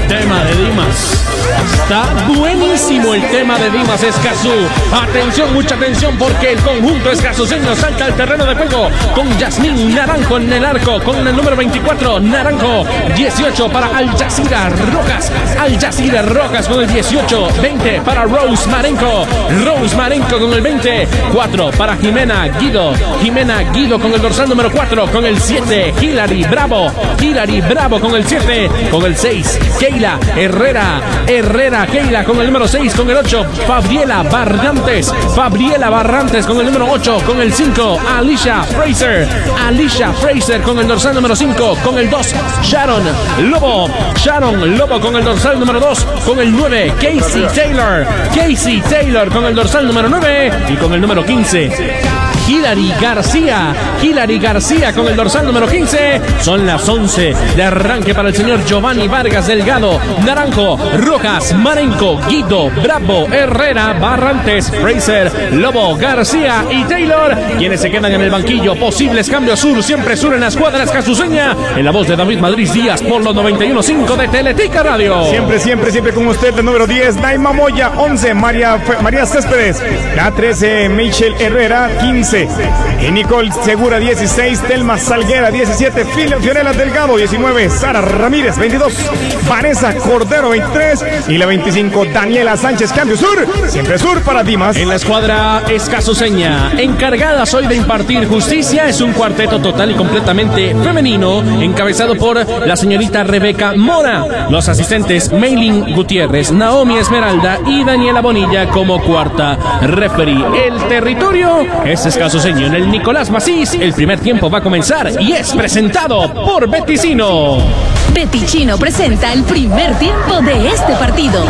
tema de Dimas. Está buenísimo el tema de Dimas Escazú. Atención, mucha atención, porque el conjunto escazuseño salta al terreno de juego con Yasmín Naranjo en el arco, con el número 24, Naranjo. 18 para Al Jazeera Rojas. Al Jazeera Rojas con el 18. 20 para Rose Marenco. Rose Marenco con el 20. 4 para Jimena Guido. Jimena Guido con el dorsal número 4. Con el 7, Hilary Bravo. Hilary Bravo con el 7. Con el 6, Keila Herrera. Keila con el número 6. Con el 8, Fabriela Barrantes. Fabriela Barrantes con el número 8. Con el 5, Alicia Fraser. Alicia Fraser con el dorsal número 5. Con el 2, Sharon Lobo. Sharon Lobo con el dorsal número 2. Con el 9, Casey Taylor. Casey Taylor con el dorsal número 9. Y con el número 15, Hilary García. Hilary García con el dorsal número 15. Son las 11 de arranque para el señor Giovanni Vargas Delgado. Naranjo, Rojas, Marenco, Guido, Bravo, Herrera, Barrantes, Fraser, Lobo, García y Taylor, quienes se quedan en el banquillo. Posibles cambios sur, siempre sur en la escuadra escazuseña, en la voz de David Madrid Díaz por los 91.5 de Teletica Radio. Siempre con usted, el número 10, Naima Moya. 11, María Céspedes. La 13, Michelle Herrera. 15, y Nicole Segura. 16, Telma Salguera. 17, Fiorella Delgado. 19, Sara Ramírez. 22, Vanessa Cordero. 23 y la 25, Daniela Sánchez. Cambio sur, siempre sur para Dimas. En la escuadra escazuseña, encargadas hoy de impartir justicia, es un cuarteto total y completamente femenino, encabezado por la señorita Rebeca Mora. Los asistentes, Maylin Gutiérrez, Naomi Esmeralda y Daniela Bonilla como cuarta referee. El territorio es escazuseño en el Nicolás Macís. El primer tiempo va a comenzar y es presentado por Beticino. Beticino presenta el primer tiempo de este partido.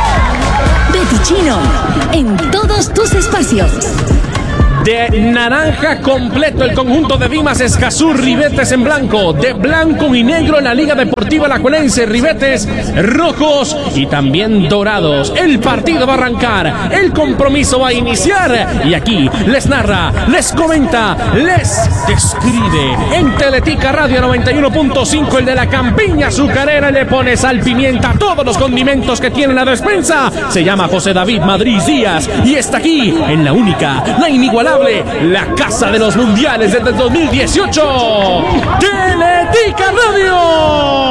Beticino, en todos tus espacios. De naranja completo el conjunto de Dimas Escazú, ribetes en blanco, de blanco y negro en la Liga Deportiva Alajuelense, ribetes rojos y también dorados. El partido va a arrancar, el compromiso va a iniciar y aquí les narra, les comenta, les describe en Teletica Radio 91.5 el de la campiña azucarera. Le pone sal, pimienta, todos los condimentos que tiene la despensa. Se llama José David Madrid Díaz y está aquí en la única, la inigualable, la casa de los mundiales desde el 2018, Teletica Radio.